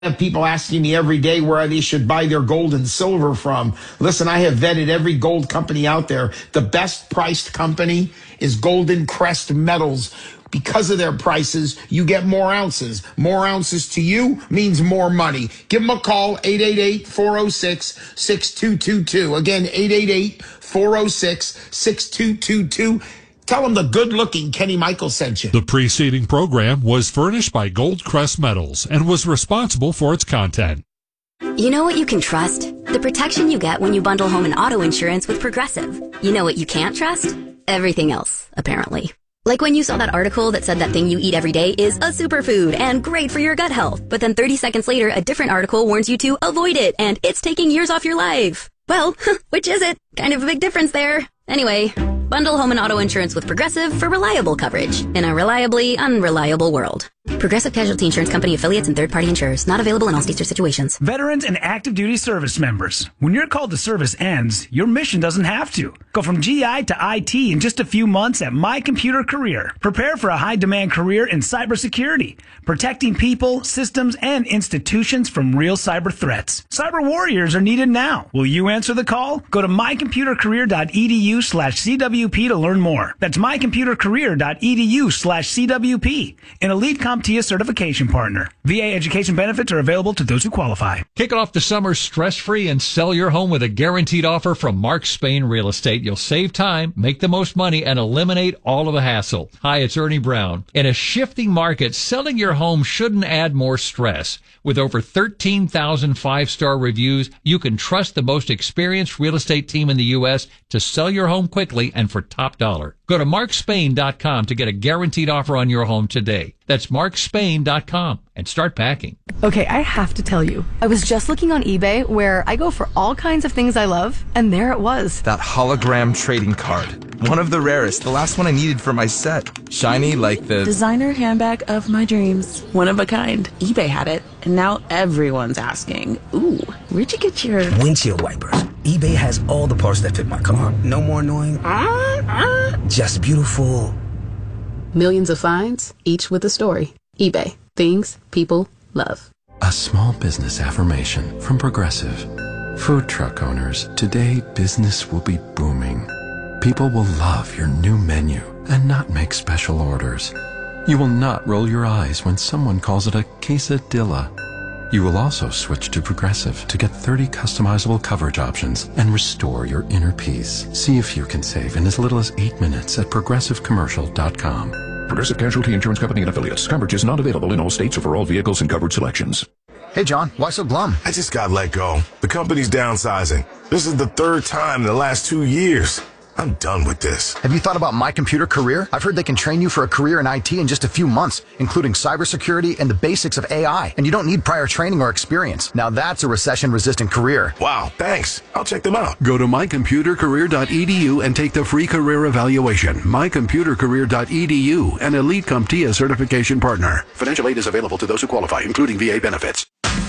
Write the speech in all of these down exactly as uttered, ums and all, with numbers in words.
have people asking me every day where they should buy their gold and silver from. Listen, I have vetted every gold company out there. The best priced company is Golden Crest Metals. Because of their prices, you get more ounces. More ounces to you means more money. Give them a call, eight eight eight, four oh six, six two two two. Again, eight eight eight, four oh six, six two two two. Tell them the good-looking Kenny Michael sent you. The preceding program was furnished by Gold Crest Metals and was responsible for its content. You know what you can trust? The protection you get when you bundle home and auto insurance with Progressive. You know what you can't trust? Everything else, apparently. Like when you saw that article that said that thing you eat every day is a superfood and great for your gut health, but then thirty seconds later, a different article warns you to avoid it and it's taking years off your life. Well, which is it? Kind of a big difference there. Anyway, bundle home and auto insurance with Progressive for reliable coverage in a reliably unreliable world. Progressive Casualty Insurance Company affiliates and third-party insurers. Not available in all states or situations. Veterans and active duty service members. When your call to service ends, your mission doesn't have to. Go from G I to I T in just a few months at My Computer Career. Prepare for a high-demand career in cybersecurity, protecting people, systems, and institutions from real cyber threats. Cyber warriors are needed now. Will you answer the call? Go to mycomputercareer.edu slash CWP to learn more. That's mycomputercareer.edu slash CWP. An elite CompTIA certification partner. V A education benefits are available to those who qualify. Kick off the summer stress-free and sell your home with a guaranteed offer from Mark Spain Real Estate. You'll save time, make the most money, and eliminate all of the hassle. Hi, it's Ernie Brown. In a shifting market, selling your home shouldn't add more stress. With over thirteen thousand five-star reviews, you can trust the most experienced real estate team in the U S to sell your home quickly and for top dollar. Go to mark spain dot com to get a guaranteed offer on your home today. That's mark spain dot com and start packing. Okay, I have to tell you, I was just looking on eBay where I go for all kinds of things I love, and there it was. That hologram trading card. One of the rarest, the last one I needed for my set. Shiny like the designer handbag of my dreams. One of a kind. eBay had it, and now everyone's asking, ooh, where'd you get your windshield wipers? eBay has all the parts that fit my car. No more annoying. Uh, uh. Just beautiful. Millions of finds, each with a story. eBay. Things people love. A small business affirmation from Progressive. Food truck owners, today business will be booming. People will love your new menu and not make special orders. You will not roll your eyes when someone calls it a quesadilla. You will also switch to Progressive to get thirty customizable coverage options and restore your inner peace. See if you can save in as little as eight minutes at progressive commercial dot com. Progressive Casualty Insurance Company and Affiliates. Coverage is not available in all states or for all vehicles and covered selections. Hey, John, why so glum? I just got let go. The company's downsizing. This is the third time in the last two years. I'm done with this. Have you thought about My Computer Career? I've heard they can train you for a career in I T in just a few months, including cybersecurity and the basics of A I. And you don't need prior training or experience. Now that's a recession-resistant career. Wow, thanks. I'll check them out. Go to my computer career dot e d u and take the free career evaluation. my computer career dot e d u, an elite CompTIA certification partner. Financial aid is available to those who qualify, including V A benefits.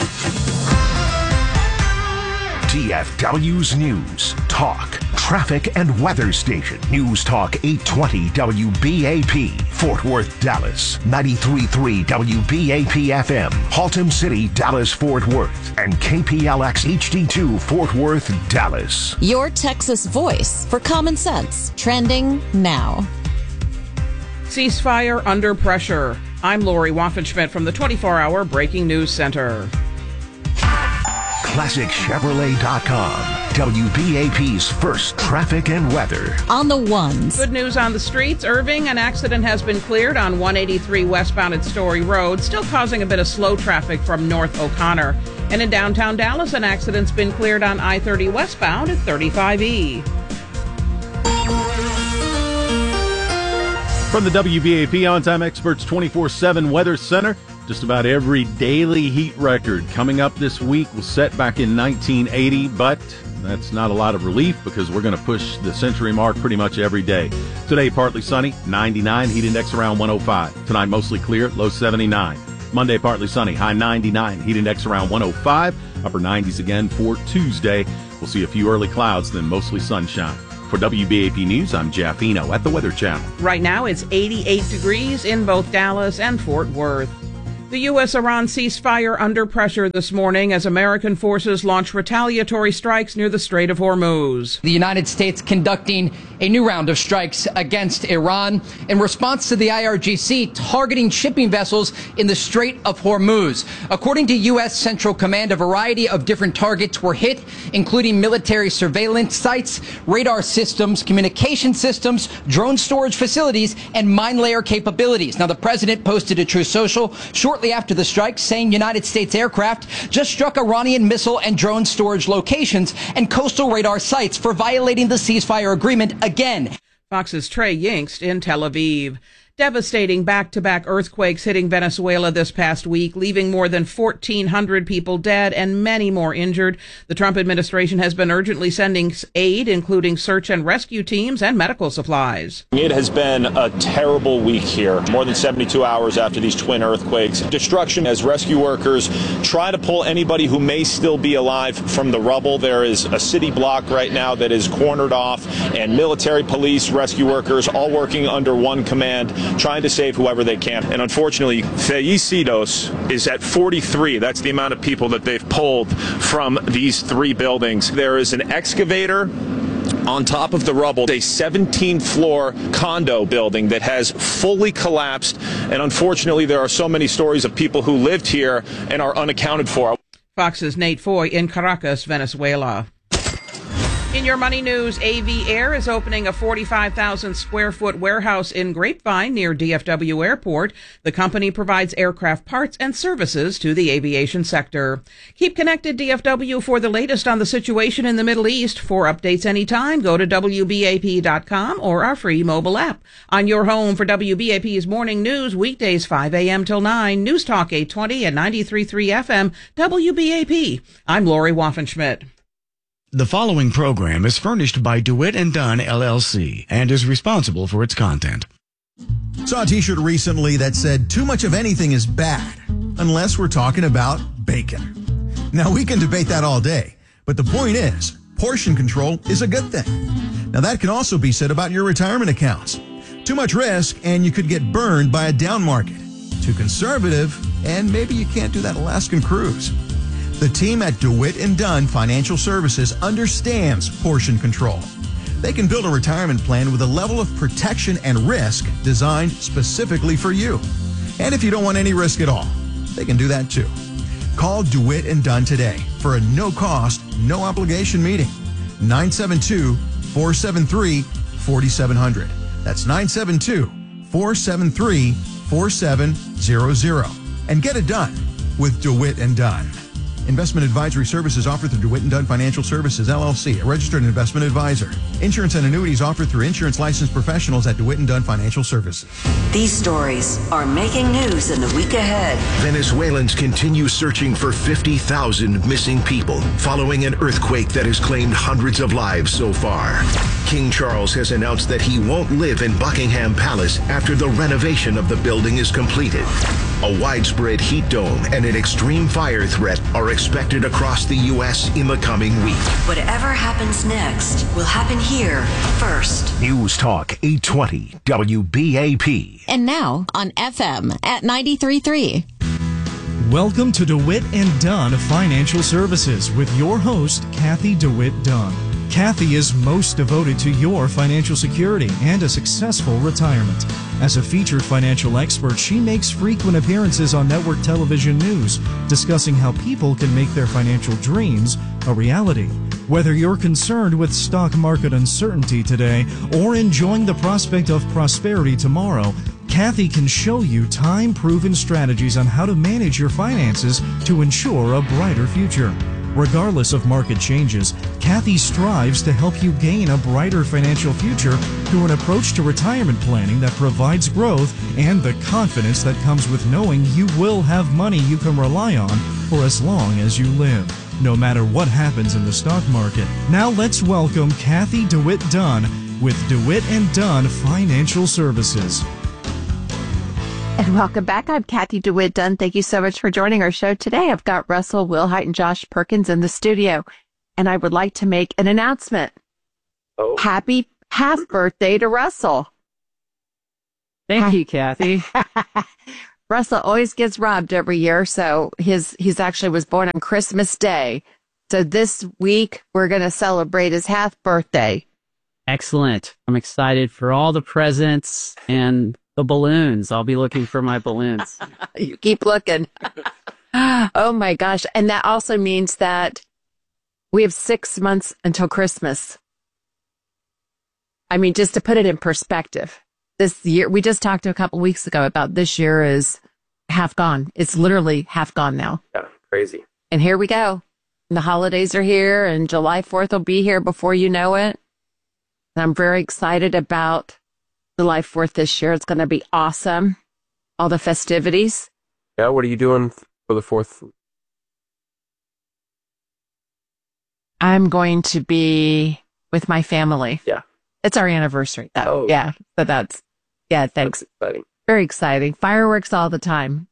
T F W's News, Talk, Traffic and Weather Station. News Talk eight twenty W B A P, Fort Worth, Dallas. ninety-three point three W B A P F M, Haltom City, Dallas, Fort Worth. And K P L X H D two, Fort Worth, Dallas. Your Texas voice for common sense. Trending now. Ceasefire under pressure. I'm Lori Waffenschmidt from the twenty-four hour Breaking News Center. Classic Chevrolet dot com, W B A P's first traffic and weather. On the ones. Good news on the streets. Irving, an accident has been cleared on one eighty-three westbound at Story Road, still causing a bit of slow traffic from North O'Connor. And in downtown Dallas, an accident's been cleared on I thirty westbound at thirty-five E. From the W B A P On-Time Experts twenty-four seven Weather Center, just about every daily heat record coming up this week was set back in nineteen eighty, but that's not a lot of relief because we're going to push the century mark pretty much every day. Today, partly sunny, ninety-nine, heat index around one oh five. Tonight, mostly clear, low seventy-nine. Monday, partly sunny, high ninety-nine, heat index around one oh five. Upper nineties again for Tuesday. We'll see a few early clouds, then mostly sunshine. For W B A P News, I'm Jeff Eno at the Weather Channel. Right now, it's eighty-eight degrees in both Dallas and Fort Worth. The U S Iran ceasefire under pressure this morning as American forces launch retaliatory strikes near the Strait of Hormuz. The United States conducting a new round of strikes against Iran in response to the I R G C targeting shipping vessels in the Strait of Hormuz. According to U S Central Command, a variety of different targets were hit, including military surveillance sites, radar systems, communication systems, drone storage facilities, and mine layer capabilities. Now, the president posted a Truth Social shortly after the strike, saying United States aircraft just struck Iranian missile and drone storage locations and coastal radar sites for violating the ceasefire agreement again. Fox's Trey Yingst in Tel Aviv. Devastating back-to-back earthquakes hitting Venezuela this past week, leaving more than fourteen hundred people dead and many more injured. The Trump administration has been urgently sending aid, including search and rescue teams and medical supplies. It has been a terrible week here, more than seventy-two hours after these twin earthquakes. Destruction as rescue workers try to pull anybody who may still be alive from the rubble. There is a city block right now that is cornered off, and military, police, rescue workers all working under one command, trying to save whoever they can. And unfortunately, Fallecidos is at forty-three. That's the amount of people that they've pulled from these three buildings. There is an excavator on top of the rubble, a seventeen floor condo building that has fully collapsed. And unfortunately, there are so many stories of people who lived here and are unaccounted for. Fox's Nate Foy in Caracas, Venezuela. In your money news, A V Air is opening a forty-five thousand square foot warehouse in Grapevine near D F W Airport. The company provides aircraft parts and services to the aviation sector. Keep connected, D F W, for the latest on the situation in the Middle East. For updates anytime, go to W B A P dot com or our free mobile app. On your home for W B A P's morning news, weekdays five a.m. till nine, News Talk eight twenty and ninety-three point three F M, W B A P. I'm Lori Waffenschmidt. The following program is furnished by DeWitt and Dunn, L L C, and is responsible for its content. Saw a t-shirt recently that said, too much of anything is bad, unless we're talking about bacon. Now, we can debate that all day, but the point is, portion control is a good thing. Now, that can also be said about your retirement accounts. Too much risk, and you could get burned by a down market. Too conservative, and maybe you can't do that Alaskan cruise. The team at DeWitt and Dunn Financial Services understands portion control. They can build a retirement plan with a level of protection and risk designed specifically for you. And if you don't want any risk at all, they can do that too. Call DeWitt and Dunn today for a no-cost, no-obligation meeting. nine seven two, four seven three, four seven zero zero. That's nine seven two, four seven three, four seven zero zero. And get it done with DeWitt and Dunn. Investment advisory services offered through DeWitt and Dunn Financial Services, L L C, a registered investment advisor. Insurance and annuities offered through insurance licensed professionals at DeWitt and Dunn Financial Services. These stories are making news in the week ahead. Venezuelans continue searching for fifty thousand missing people following an earthquake that has claimed hundreds of lives so far. King Charles has announced that he won't live in Buckingham Palace after the renovation of the building is completed. A widespread heat dome and an extreme fire threat are expected across the U S in the coming week. Whatever happens next will happen here first. News Talk eight twenty W B A P. And now on F M at ninety-three point three. Welcome to DeWitt and Dunn Financial Services with your host, Kathy DeWitt Dunn. Kathy is most devoted to your financial security and a successful retirement. As a featured financial expert, she makes frequent appearances on network television news, discussing how people can make their financial dreams a reality. Whether you're concerned with stock market uncertainty today or enjoying the prospect of prosperity tomorrow, Kathy can show you time-proven strategies on how to manage your finances to ensure a brighter future. Regardless of market changes, Kathy strives to help you gain a brighter financial future through an approach to retirement planning that provides growth and the confidence that comes with knowing you will have money you can rely on for as long as you live, no matter what happens in the stock market. Now let's welcome Kathy DeWitt Dunn with DeWitt and Dunn Financial Services. And welcome back. I'm Kathy DeWitt Dunn. Thank you so much for joining our show today. I've got Russell Wilhite and Josh Perkins in the studio, and I would like to make an announcement. Oh. Happy half birthday to Russell. Thank you, Kathy. Russell always gets robbed every year, so his he's actually was born on Christmas Day. So this week, we're going to celebrate his half birthday. Excellent. I'm excited for all the presents and the balloons. I'll be looking for my balloons. You keep looking. Oh, my gosh. And that also means that we have six months until Christmas. I mean, just to put it in perspective, this year, we just talked a couple weeks ago about this year is half gone. It's literally half gone now. Yeah, crazy. And here we go. The holidays are here, and July fourth will be here before you know it. And I'm very excited about July fourth this year. It's going to be awesome. All the festivities. Yeah, what are you doing for the fourth? I'm going to be with my family. Yeah. It's our anniversary, though. Oh. Yeah. So that's, yeah, thanks. That's exciting. Very exciting. Fireworks all the time.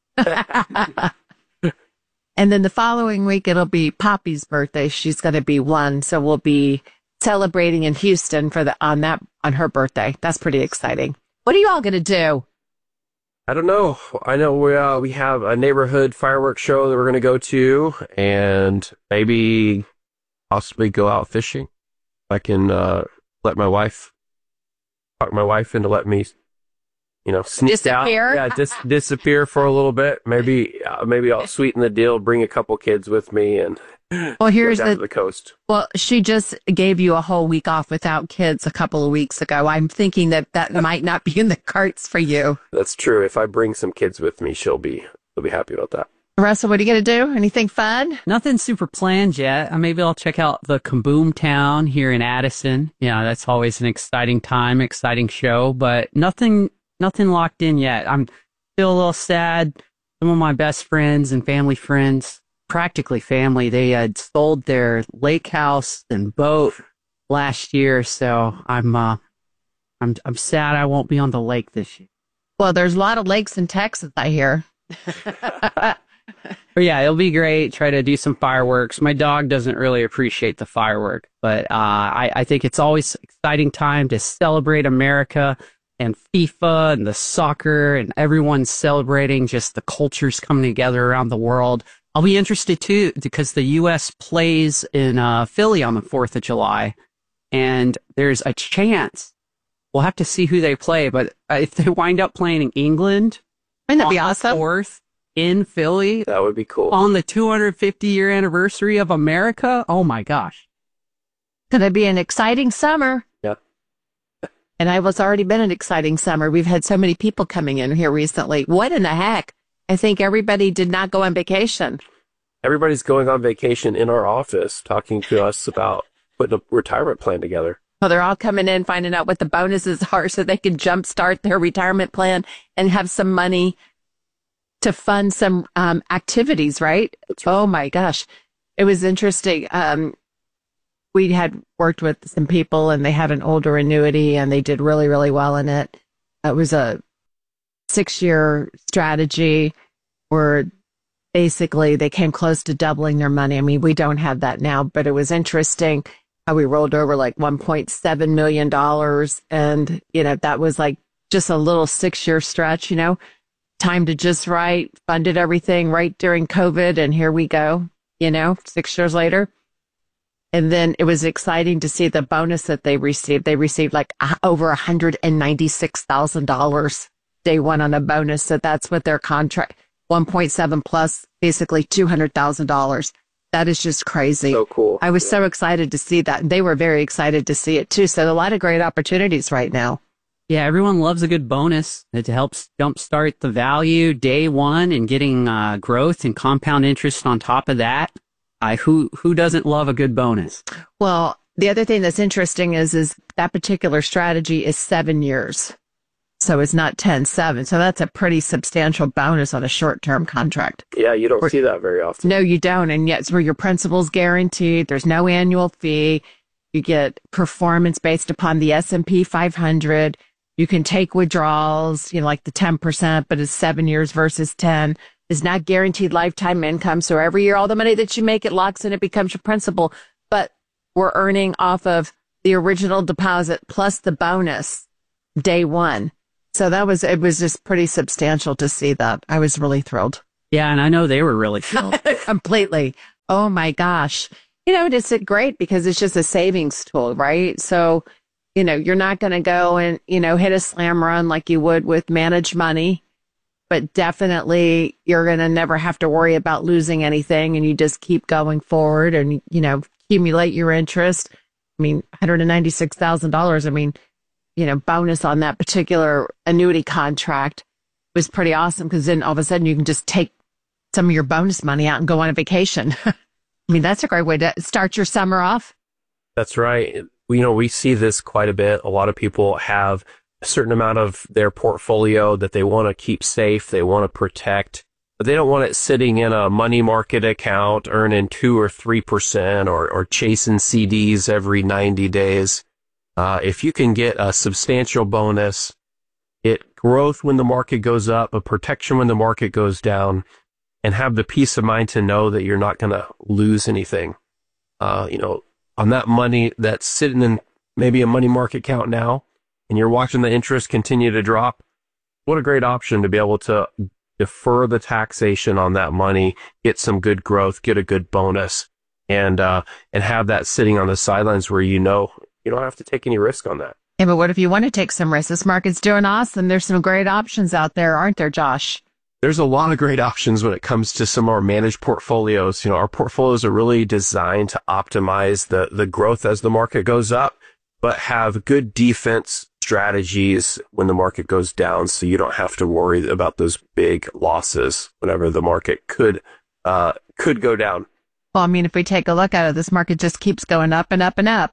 And then the following week, it'll be Poppy's birthday. She's going to be one. So we'll be celebrating in Houston for the, on that, on her birthday. That's pretty exciting. What are you all going to do? I don't know. I know we uh, we have a neighborhood fireworks show that we're going to go to, and maybe possibly go out fishing. I can uh, let my wife, talk my wife into letting me, you know, sneak Disappear? out. Yeah, dis- disappear for a little bit. Maybe uh, maybe I'll sweeten the deal, bring a couple kids with me, and Well, here's go down the, to the coast. Well, she just gave you a whole week off without kids a couple of weeks ago. I'm thinking that that might not be in the cards for you. That's true. If I bring some kids with me, she'll be she'll be happy about that. Russell, what are you going to do? Anything fun? Nothing super planned yet. Uh, maybe I'll check out the Kaboom Town here in Addison. Yeah, that's always an exciting time, exciting show, but nothing nothing locked in yet. I'm still a little sad. Some of my best friends and family friends, practically family, they had sold their lake house and boat last year, so I'm uh I'm I'm sad I won't be on the lake this year. Well, there's a lot of lakes in Texas, I hear. But yeah, it'll be great. Try to do some fireworks. My dog doesn't really appreciate the firework, but uh, I, I think it's always an exciting time to celebrate America and FIFA and the soccer, and everyone's celebrating just the cultures coming together around the world. I'll be interested too, because the U S plays in uh, Philly on the fourth of July, and there's a chance we'll have to see who they play. But if they wind up playing in England, wouldn't that be awesome? fourth in Philly, that would be cool. On the two hundred fifty year anniversary of America, oh my gosh, Going to be an exciting summer. Yeah. And I was already been an exciting summer. We've had so many people coming in here recently. What in the heck? I think everybody did not go on vacation. Everybody's going on vacation in our office, talking to us about putting a retirement plan together. Well, they're all coming in, finding out what the bonuses are so they can jumpstart their retirement plan and have some money to fund some um, activities, right? right? Oh, my gosh. It was interesting. Um, we had worked with some people, and they had an older annuity, and they did really, really well in it. It was a six-year strategy where basically they came close to doubling their money. I mean, we don't have that now, but it was interesting how we rolled over like one point seven million dollars. And, you know, that was like just a little six-year stretch, you know, timed it just right, funded everything right during COVID, and here we go, you know, six years later. And then it was exciting to see the bonus that they received. They received like over one hundred ninety-six thousand dollars day one on a bonus. So that's what their contract, one point seven plus basically two hundred thousand dollars. That is just crazy. So cool. I was yeah. so excited to see that. They were very excited to see it too. So a lot of great opportunities right now. Yeah, everyone loves a good bonus. It helps jumpstart the value day one and getting uh, growth and compound interest on top of that. I, who who doesn't love a good bonus? Well, the other thing that's interesting is is that particular strategy is seven years. So it's not ten seven. So that's a pretty substantial bonus on a short-term contract. Yeah, you don't where, see that very often. No, you don't. And yet it's where your principal's guaranteed. There's no annual fee. You get performance based upon the S and P five hundred. You can take withdrawals, you know, like the ten percent, but it's seven years versus ten. Is not guaranteed lifetime income. So every year, all the money that you make, it locks in, it becomes your principal. But we're earning off of the original deposit plus the bonus day one. So that was, it was just pretty substantial to see that. I was really thrilled. Yeah, and I know they were really thrilled. Completely. Oh my gosh. You know, it's great because it's just a savings tool, right? So, you know, you're not going to go and, you know, hit a slam run like you would with managed money, but definitely you're going to never have to worry about losing anything, and you just keep going forward and, you know, accumulate your interest. I mean, one hundred ninety-six thousand dollars, I mean, you know, bonus on that particular annuity contract was pretty awesome, because then all of a sudden you can just take some of your bonus money out and go on a vacation. I mean, that's a great way to start your summer off. That's right. You know, we see this quite a bit. A lot of people have a certain amount of their portfolio that they want to keep safe, they want to protect, but they don't want it sitting in a money market account earning two or three percent or, or chasing C Ds every ninety days. Uh, if you can get a substantial bonus, it growth when the market goes up, a protection when the market goes down, and have the peace of mind to know that you're not going to lose anything. Uh, you know, on that money that's sitting in maybe a money market account now, and you're watching the interest continue to drop, what a great option to be able to defer the taxation on that money, get some good growth, get a good bonus, and uh, and have that sitting on the sidelines where you know you don't have to take any risk on that. Yeah, but what if you want to take some risks? This market's doing awesome. There's some great options out there, aren't there, Josh? There's a lot of great options when it comes to some of our managed portfolios. You know, our portfolios are really designed to optimize the, the growth as the market goes up, but have good defense strategies when the market goes down, so you don't have to worry about those big losses whenever the market could uh, could go down. Well, I mean, if we take a look at it, this market just keeps going up and up and up.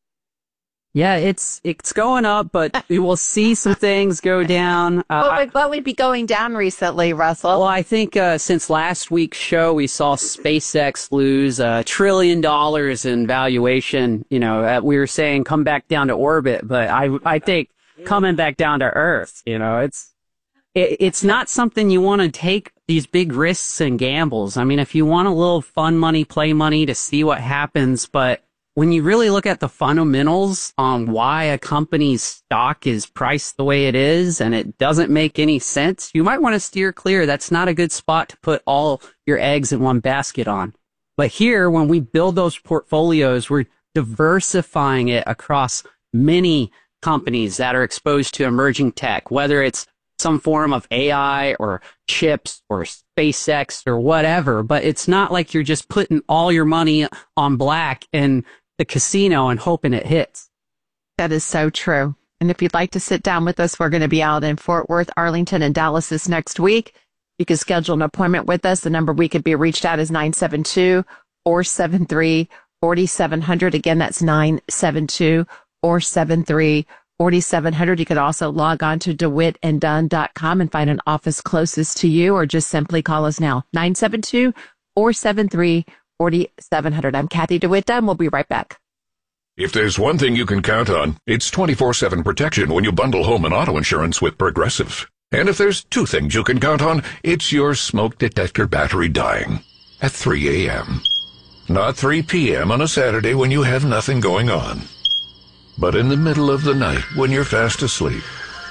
Yeah, it's it's going up, but we will see some things go down. Uh, what, would, what would be going down recently, Russell? Well, I think uh, since last week's show, we saw SpaceX lose a trillion dollars in valuation. You know, uh, we were saying come back down to orbit, but I I think coming back down to Earth. You know, it's it, it's not something you want to take these big risks and gambles. I mean, if you want a little fun money, play money to see what happens, but when you really look at the fundamentals on why a company's stock is priced the way it is and it doesn't make any sense, you might want to steer clear. That's not a good spot to put all your eggs in one basket on. But here, when we build those portfolios, we're diversifying it across many companies that are exposed to emerging tech, whether it's some form of A I or chips or SpaceX or whatever. But it's not like you're just putting all your money on black and the casino and hoping it hits. That is so true. And if you'd like to sit down with us, we're going to be out in Fort Worth, Arlington, and Dallas this next week. You can schedule an appointment with us. The number we could be reached at is nine seven two, four seven three, four seven zero zero. Again, that's nine seven two, four seven three, four seven zero zero. You could also log on to DeWitt and Dunn dot com and find an office closest to you, or just simply call us now, nine seven two, four seven three, four seven zero zero. I'm Kathy DeWitt Dunn. We'll be right back. If there's one thing you can count on, it's twenty-four seven protection when you bundle home and auto insurance with Progressive. And if there's two things you can count on, it's your smoke detector battery dying at three a.m. Not three p.m. on a Saturday when you have nothing going on, but in the middle of the night when you're fast asleep.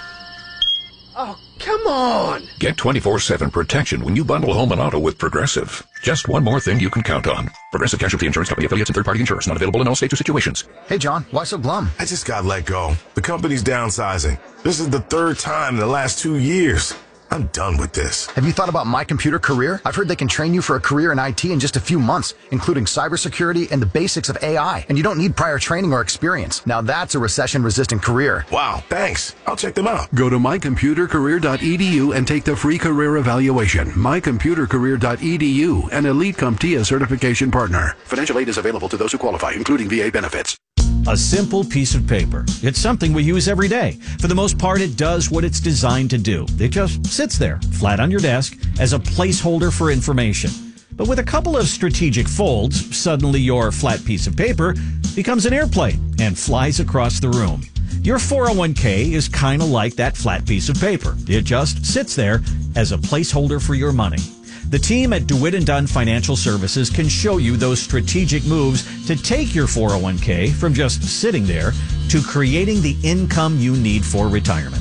Oh, come on! Get twenty-four seven protection when you bundle home and auto with Progressive. Just one more thing you can count on. Progressive Casualty Insurance Company affiliates and third-party insurers. Not available in all states or situations. Hey, John, why so glum? I just got let go. The company's downsizing. This is the third time in the last two years. I'm done with this. Have you thought about My Computer Career? I've heard they can train you for a career in I T in just a few months, including cybersecurity and the basics of A I. And you don't need prior training or experience. Now that's a recession-resistant career. Wow, thanks. I'll check them out. Go to my computer career dot e d u and take the free career evaluation. my computer career dot e d u, an Elite CompTIA certification partner. Financial aid is available to those who qualify, including V A benefits. A simple piece of paper. It's something we use every day. For the most part, it does what it's designed to do. It just sits there, flat on your desk, as a placeholder for information. But with a couple of strategic folds, suddenly your flat piece of paper becomes an airplane and flies across the room. Your four oh one k is kind of like that flat piece of paper. It just sits there as a placeholder for your money. The team at DeWitt and Dunn Financial Services can show you those strategic moves to take your four oh one k from just sitting there to creating the income you need for retirement.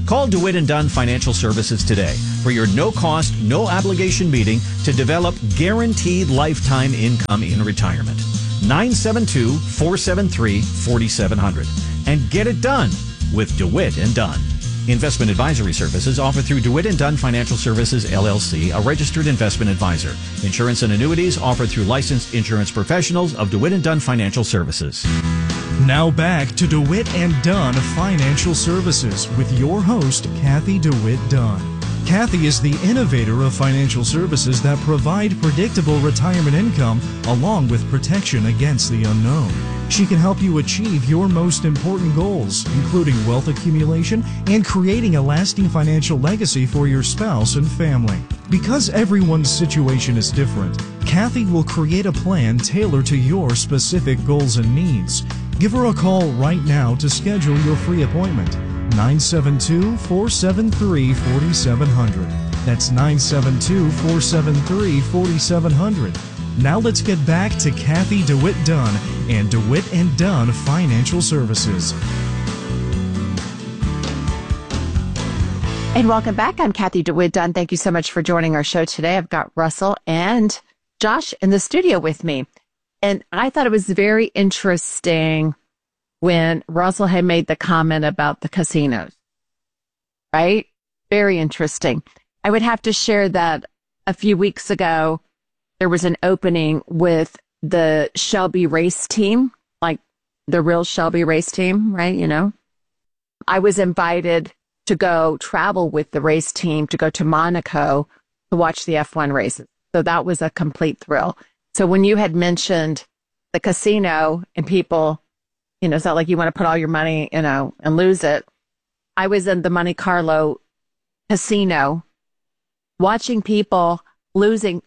Call DeWitt and Dunn Financial Services today for your no-cost, no-obligation meeting to develop guaranteed lifetime income in retirement. nine seven two, four seven three, four seven zero zero. And get it done with DeWitt and Dunn. Investment advisory services offered through DeWitt and Dunn Financial Services, L L C, a registered investment advisor. Insurance and annuities offered through licensed insurance professionals of DeWitt and Dunn Financial Services. Now back to DeWitt and Dunn Financial Services with your host, Kathy DeWitt Dunn. Kathy is the innovator of financial services that provide predictable retirement income along with protection against the unknown. She can help you achieve your most important goals, including wealth accumulation and creating a lasting financial legacy for your spouse and family. Because everyone's situation is different, Kathy will create a plan tailored to your specific goals and needs. Give her a call right now to schedule your free appointment. nine seven two, four seven three, four seven zero zero. That's nine seven two, four seven three, four seven zero zero. Now let's get back to Kathy DeWitt Dunn and DeWitt and Dunn Financial Services. And welcome back. I'm Kathy DeWitt Dunn. Thank you so much for joining our show today. I've got Russell and Josh in the studio with me. And I thought it was very interesting when Russell had made the comment about the casinos, right? Very interesting. I would have to share that a few weeks ago, there was an opening with the Shelby race team, like the real Shelby race team, right? You know, I was invited to go travel with the race team to go to Monaco to watch the F one races. So that was a complete thrill. So when you had mentioned the casino and people, you know, it's not like you want to put all your money, you know, and lose it. I was in the Monte Carlo casino watching people losing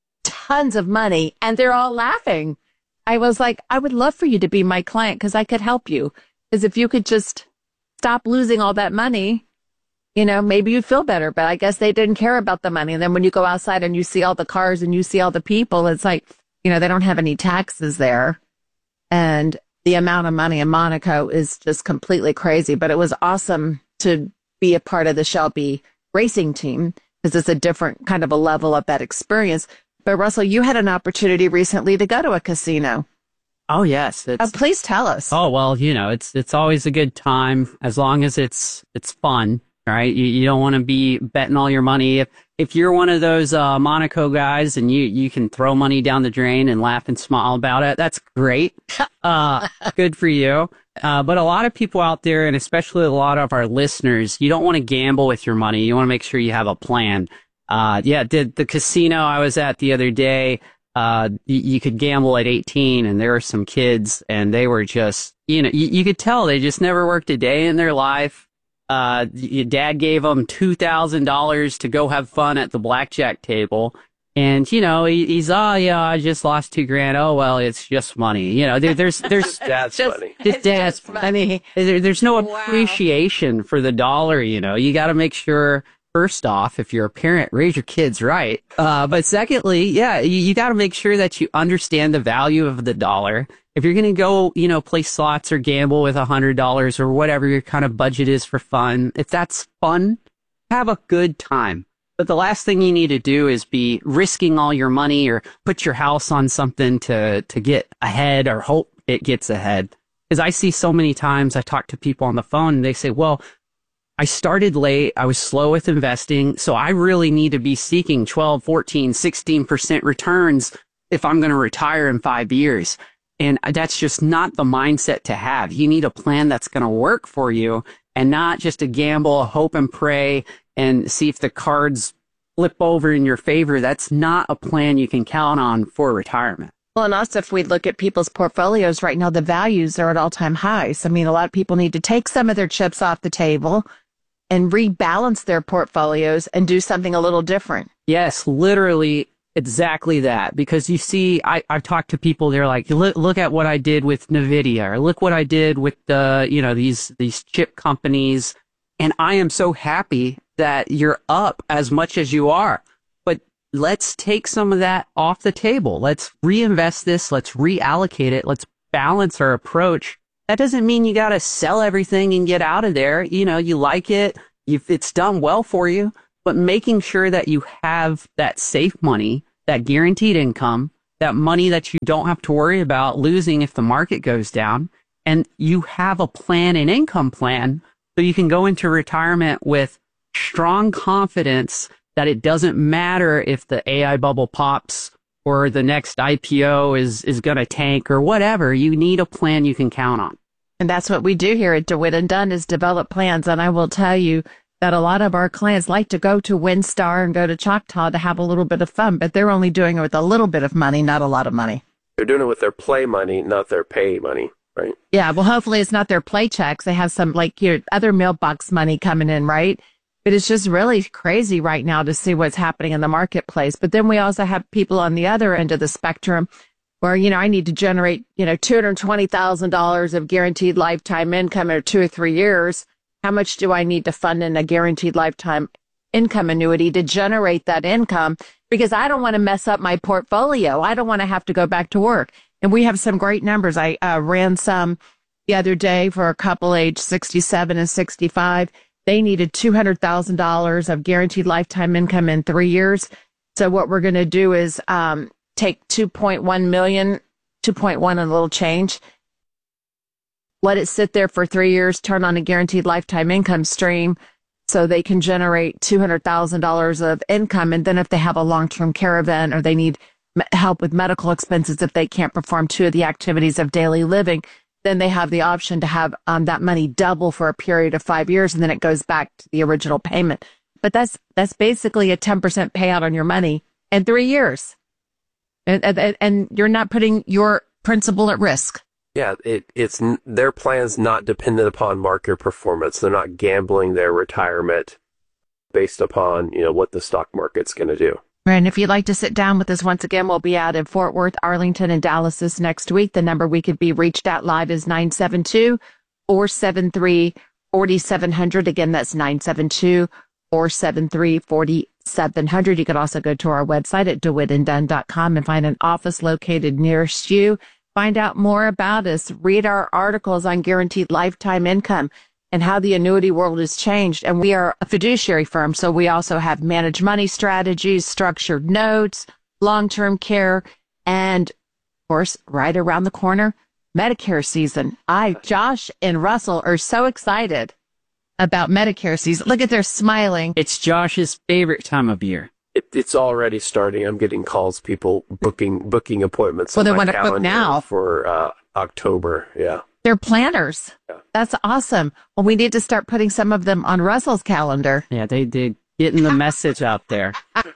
tons of money and they're all laughing. I was like, I would love for you to be my client because I could help you. Because if you could just stop losing all that money, you know, maybe you'd feel better. But I guess they didn't care about the money. And then when you go outside and you see all the cars and you see all the people, it's like, you know, they don't have any taxes there. And the amount of money in Monaco is just completely crazy. But it was awesome to be a part of the Shelby racing team because it's a different kind of a level of that experience. But Russell, you had an opportunity recently to go to a casino. Oh, yes. It's, uh, please tell us. Oh, well, you know, it's it's always a good time as long as it's it's fun, right? You, you don't want to be betting all your money. If if you're one of those uh, Monaco guys and you, you can throw money down the drain and laugh and smile about it, that's great. Uh, good for you. Uh, but a lot of people out there, and especially a lot of our listeners, you don't want to gamble with your money. You want to make sure you have a plan. Uh, yeah, did the casino I was at the other day, uh, you, you could gamble at eighteen and there were some kids and they were just, you know, you, you could tell they just never worked a day in their life. Uh, your dad gave them two thousand dollars to go have fun at the blackjack table. And, you know, he, he's, oh, yeah, I just lost two grand. Oh, well, it's just money. You know, there, there's, there's, that's just, funny. It's just funny. There, there's no appreciation for the dollar. You know, you got to make sure, first off, if you're a parent, raise your kids right. Uh, but secondly, yeah, you, you got to make sure that you understand the value of the dollar. If you're going to go, you know, play slots or gamble with a hundred dollars or whatever your kind of budget is for fun, if that's fun, have a good time. But the last thing you need to do is be risking all your money or put your house on something to, to get ahead or hope it gets ahead. Because I see so many times I talk to people on the phone and they say, well, I started late. I was slow with investing. So I really need to be seeking twelve, fourteen, sixteen percent returns if I'm going to retire in five years. And that's just not the mindset to have. You need a plan that's going to work for you and not just a gamble, a hope and pray and see if the cards flip over in your favor. That's not a plan you can count on for retirement. Well, and also if we look at people's portfolios right now, the values are at all-time highs. I mean, a lot of people need to take some of their chips off the table and rebalance their portfolios and do something a little different. Yes, literally exactly that. Because you see, I, I've talked to people, they're like, look, look at what I did with NVIDIA, or look what I did with the, you know, these, these chip companies. And I am so happy that you're up as much as you are. But let's take some of that off the table. Let's reinvest this. Let's reallocate it. Let's balance our approach. That doesn't mean you got to sell everything and get out of there. You know, you like it. if it's done well for you, but making sure that you have that safe money, that guaranteed income, that money that you don't have to worry about losing if the market goes down, and you have a plan, an income plan, so you can go into retirement with strong confidence that it doesn't matter if the A I bubble pops or the next I P O is, is going to tank or whatever. You need a plan you can count on. And that's what we do here at DeWitt and Dunn is develop plans. And I will tell you that a lot of our clients like to go to WinStar and go to Choctaw to have a little bit of fun, but they're only doing it with a little bit of money, not a lot of money. They're doing it with their play money, not their pay money, right? Yeah, well, hopefully it's not their play checks. They have some, like, your other mailbox money coming in, right? But it's just really crazy right now to see what's happening in the marketplace. But then we also have people on the other end of the spectrum where, you know, I need to generate, you know, two hundred twenty thousand dollars of guaranteed lifetime income in two or three years. How much do I need to fund in a guaranteed lifetime income annuity to generate that income? Because I don't want to mess up my portfolio. I don't want to have to go back to work. And we have some great numbers. I uh, ran some the other day for a couple age sixty-seven and sixty-five. They needed two hundred thousand dollars of guaranteed lifetime income in three years. So what we're going to do is um, take two point one million, two point one and a little change, let it sit there for three years, turn on a guaranteed lifetime income stream so they can generate two hundred thousand dollars of income. And then if they have a long-term care event or they need help with medical expenses, if they can't perform two of the activities of daily living, then they have the option to have um, that money double for a period of five years, and then it goes back to the original payment. But that's that's basically a ten percent payout on your money in three years. And, and, and you're not putting your principal at risk. Yeah, it, it's their plan's not dependent upon market performance. They're not gambling their retirement based upon, you know, what the stock market's going to do. And if you'd like to sit down with us once again, we'll be out in Fort Worth, Arlington, and Dallas this next week. The number we could be reached at live is nine seven two, four seven three, four seven zero zero. Again, that's nine seven two, four seven three, four seven zero zero. You can also go to our website at dewitt and dunn dot com and find an office located nearest you. Find out more about us. Read our articles on guaranteed lifetime income and how the annuity world has changed. And we are a fiduciary firm, so we also have managed money strategies, structured notes, long-term care, and, of course, right around the corner, Medicare season. I, Josh and Russell are so excited about Medicare season. Look at their smiling. It's Josh's favorite time of year. It, it's already starting. I'm getting calls, people booking booking appointments. Well, on they my want to book now for uh, October. Yeah, they're planners. Yeah. That's awesome. Well, we need to start putting some of them on Russell's calendar. Yeah, they did getting the message out there.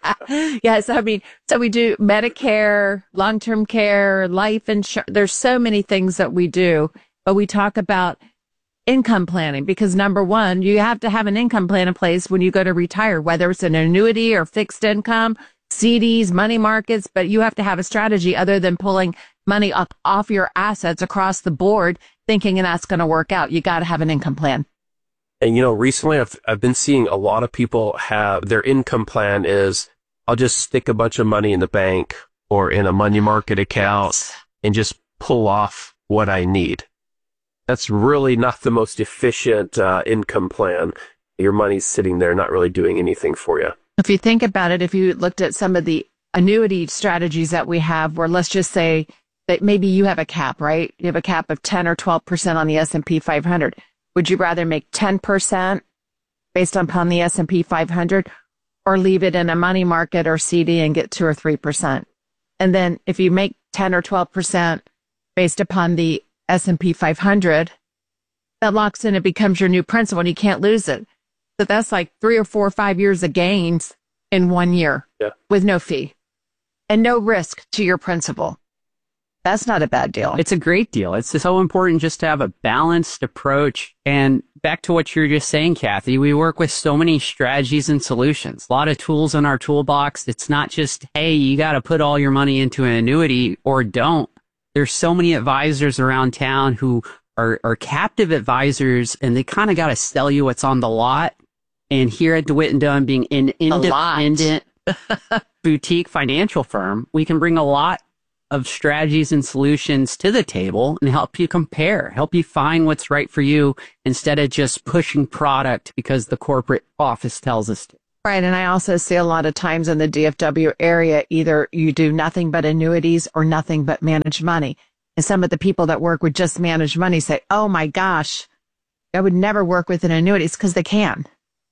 Yes, I mean, so we do Medicare, long-term care, life insurance. There's so many things that we do, but we talk about income planning because, number one, you have to have an income plan in place when you go to retire, whether it's an annuity or fixed income, C Ds, money markets, but you have to have a strategy other than pulling money up off your assets across the board thinking and that's going to work out. You got to have an income plan. And, you know, recently I've, I've been seeing a lot of people have their income plan is I'll just stick a bunch of money in the bank or in a money market account and just pull off what I need. That's really not the most efficient uh, income plan. Your money's sitting there not really doing anything for you. If you think about it, if you looked at some of the annuity strategies that we have, where let's just say that maybe you have a cap, right? You have a cap of ten or twelve percent on the S and P five hundred. Would you rather make ten percent based upon the S and P five hundred or leave it in a money market or C D and get two or three percent? And then if you make ten or twelve percent based upon the S and P five hundred, that locks in, it becomes your new principal and you can't lose it. So that's like three or four or five years of gains in one year yeah. with no fee and no risk to your principal. That's not a bad deal. It's a great deal. It's so important just to have a balanced approach. And back to what you were just saying, Kathy, we work with so many strategies and solutions, a lot of tools in our toolbox. It's not just, hey, you got to put all your money into an annuity or don't. There's so many advisors around town who are, are captive advisors, and they kind of got to sell you what's on the lot. And here at DeWitt and Dunn, being an independent boutique financial firm, we can bring a lot of strategies and solutions to the table and help you compare, help you find what's right for you instead of just pushing product because the corporate office tells us to. Right. And I also see a lot of times in the D F W area, either you do nothing but annuities or nothing but managed money. And some of the people that work with just managed money say, oh my gosh, I would never work with an annuities because they can.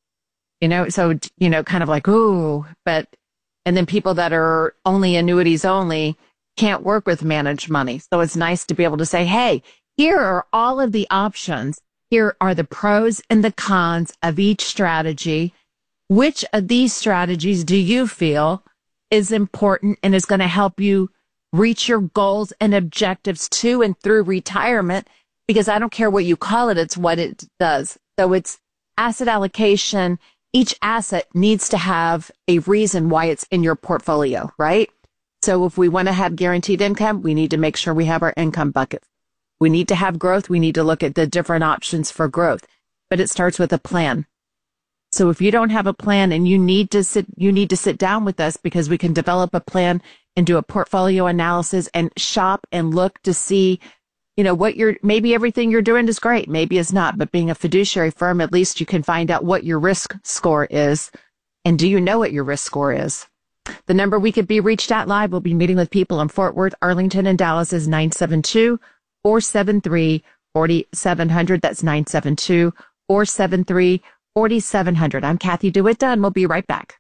You know, so, you know, kind of like, ooh, but, and then people that are only annuities only can't work with managed money. So it's nice to be able to say, hey, here are all of the options. Here are the pros and the cons of each strategy. Which of these strategies do you feel is important and is going to help you reach your goals and objectives to and through retirement? Because I don't care what you call it, it's what it does. So it's asset allocation. Each asset needs to have a reason why it's in your portfolio, right? So if we want to have guaranteed income, we need to make sure we have our income buckets. We need to have growth. We need to look at the different options for growth, but it starts with a plan. So if you don't have a plan and you need to sit, you need to sit down with us because we can develop a plan and do a portfolio analysis and shop and look to see, you know, what you're, maybe everything you're doing is great. Maybe it's not, but being a fiduciary firm, at least you can find out what your risk score is. And do you know what your risk score is? The number we could be reached at live, we'll be meeting with people in Fort Worth, Arlington, and Dallas is nine seven two, four seven three, four seven zero zero. That's nine seven two, four seven three, four seven zero zero. I'm Kathy DeWitt Dunn. We'll be right back.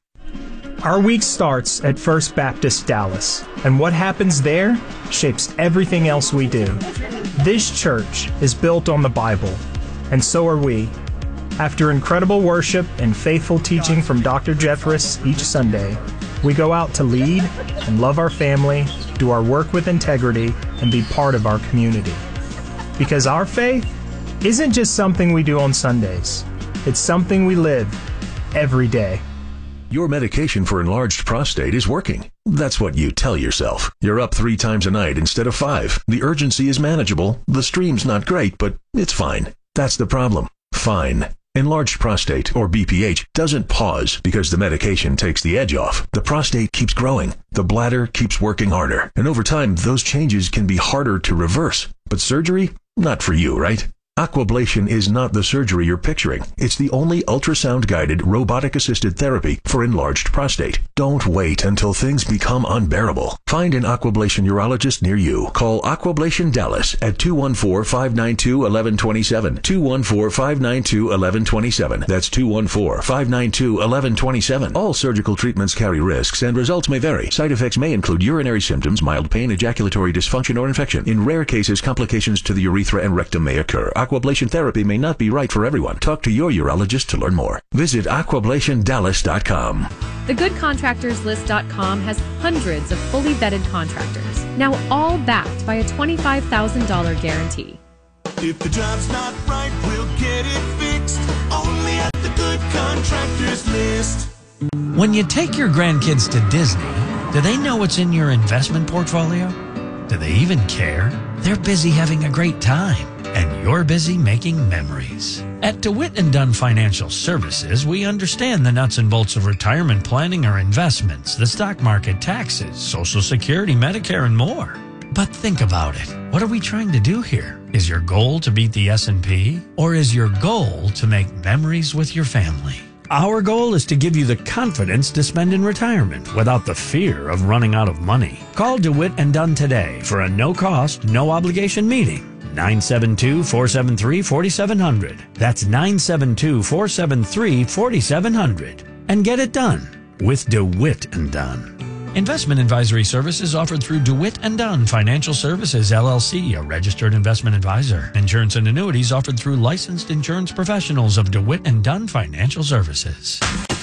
Our week starts at First Baptist Dallas, and what happens there shapes everything else we do. This church is built on the Bible, and so are we. After incredible worship and faithful teaching from Doctor Jeffress each Sunday, we go out to lead and love our family, do our work with integrity, and be part of our community. Because our faith isn't just something we do on Sundays. It's something we live every day. Your medication for enlarged prostate is working. That's what you tell yourself. You're up three times a night instead of five. The urgency is manageable. The stream's not great, but it's fine. That's the problem. Fine. Enlarged prostate, or B P H, doesn't pause because the medication takes the edge off. The prostate keeps growing. The bladder keeps working harder. And over time, those changes can be harder to reverse. But surgery? Not for you, right? Aquablation is not the surgery you're picturing. It's the only ultrasound-guided, robotic-assisted therapy for enlarged prostate. Don't wait until things become unbearable. Find an Aquablation urologist near you. Call Aquablation Dallas at two one four, five nine two, one one two seven. two one four, five nine two, one one two seven. That's two one four, five nine two, one one two seven. All surgical treatments carry risks and results may vary. Side effects may include urinary symptoms, mild pain, ejaculatory dysfunction, or infection. In rare cases, complications to the urethra and rectum may occur. Aquablation therapy may not be right for everyone. Talk to your urologist to learn more. Visit aquablation dallas dot com. the good contractors list dot com has hundreds of fully vetted contractors, now all backed by a twenty-five thousand dollars guarantee. If the job's not right, we'll get it fixed. Only at the Good Contractors List. When you take your grandkids to Disney, do they know what's in your investment portfolio? Do they even care? They're busy having a great time, and you're busy making memories. At DeWitt and Dunn Financial Services, we understand the nuts and bolts of retirement planning or investments, the stock market, taxes, Social Security, Medicare, and more. But think about it. What are we trying to do here? Is your goal to beat the S and P? Or is your goal to make memories with your family? Our goal is to give you the confidence to spend in retirement without the fear of running out of money. Call DeWitt and Dunn today for a no-cost, no-obligation meeting. nine seven two, four seven three, four seven zero zero. That's nine seven two, four seven three, four seven zero zero. And get it done with DeWitt and Dunn. Investment advisory services offered through DeWitt and Dunn Financial Services, L L C, a registered investment advisor. Insurance and annuities offered through licensed insurance professionals of DeWitt and Dunn Financial Services.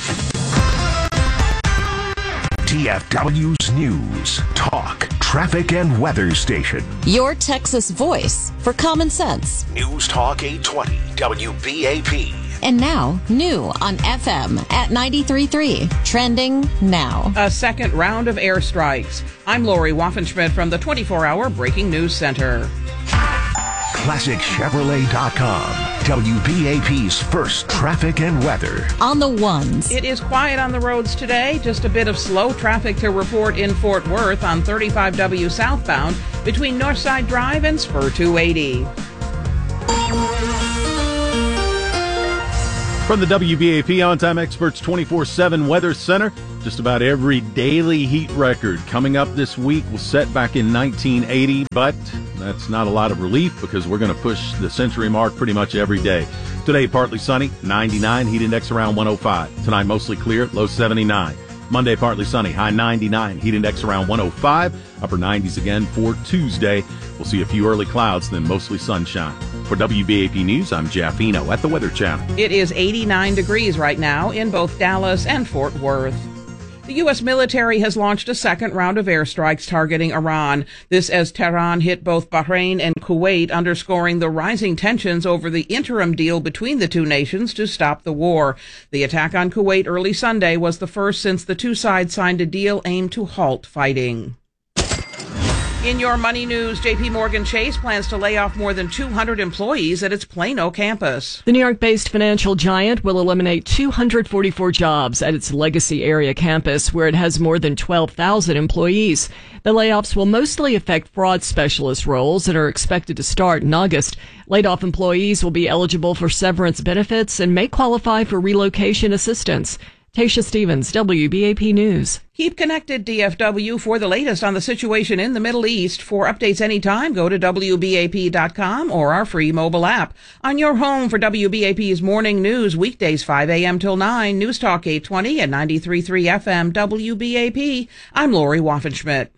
T F W's News, Talk, Traffic, and Weather Station. Your Texas voice for common sense. News Talk eight twenty W B A P. And now, new on F M at ninety-three point three. Trending now. A second round of airstrikes. I'm Lori Waffenschmidt from the twenty-four hour Breaking News Center. Classic Chevrolet dot com W B A P's first traffic and weather. On the ones. It is quiet on the roads today. Just a bit of slow traffic to report in Fort Worth on thirty-five W southbound between Northside Drive and Spur two eighty. From the W B A P On-Time Experts twenty-four seven Weather Center, just about every daily heat record coming up this week was set back in nineteen eighty, but that's not a lot of relief because we're going to push the century mark pretty much every day. Today, partly sunny, ninety-nine, heat index around one oh five. Tonight, mostly clear, low seventy-nine. Monday, partly sunny, high ninety-nine, heat index around one oh five, upper nineties again for Tuesday. We'll see a few early clouds, then mostly sunshine. For W B A P News, I'm Jeff Eno at the Weather Channel. It is eighty-nine degrees right now in both Dallas and Fort Worth. The U S military has launched a second round of airstrikes targeting Iran. This as Tehran hit both Bahrain and Kuwait, underscoring the rising tensions over the interim deal between the two nations to stop the war. The attack on Kuwait early Sunday was the first since the two sides signed a deal aimed to halt fighting. In your money news, J P Morgan Chase plans to lay off more than two hundred employees at its Plano campus. The New York-based financial giant will eliminate two hundred forty-four jobs at its legacy area campus, where it has more than twelve thousand employees. The layoffs will mostly affect fraud specialist roles that are expected to start in August. Laid-off employees will be eligible for severance benefits and may qualify for relocation assistance. Tasha Stevens, W B A P News. Keep connected, D F W, for the latest on the situation in the Middle East. For updates anytime, go to W B A P dot com or our free mobile app. On your home for W B A P's morning news, weekdays five a.m. till nine, News Talk eight twenty and ninety-three point three F M W B A P. I'm Lori Waffenschmidt.